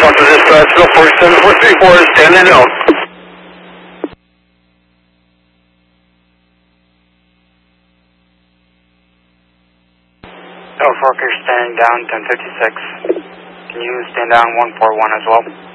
Delta Dispatch, Bill 47434 is standing out. Delta 4 standing down, 1056. Can you stand down 141 as well?